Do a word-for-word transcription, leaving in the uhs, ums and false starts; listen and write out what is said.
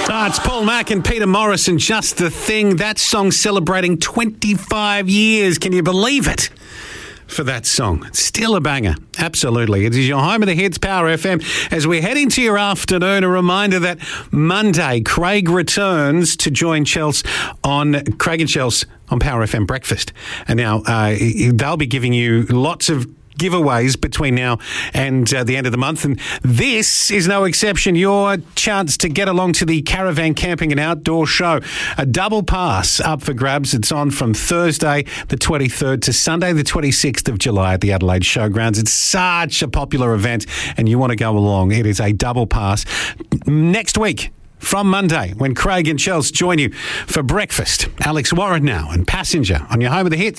Ah, it's Paul Mack and Peter Morrison, Just the Thing. That song celebrating twenty-five years. Can you believe it? For that song. It's still a banger. Absolutely. It is your home of the hits, Power F M. As we head into your afternoon, a reminder that Monday, Craig returns to join Chels on Craig and Chels on Power F M Breakfast. And now uh, they'll be giving you lots of giveaways between now and uh, the end of the month, and this is no exception. Your chance to get along to the Caravan Camping and Outdoor Show, a double pass up for grabs. It's on from Thursday the twenty-third to Sunday the twenty-sixth of July at the Adelaide Showgrounds. It's such a popular event and you want to go along. It is a double pass. Next week, from Monday, when Craig and Chels join you for breakfast, Alex Warren now and Passenger on your home of the hits.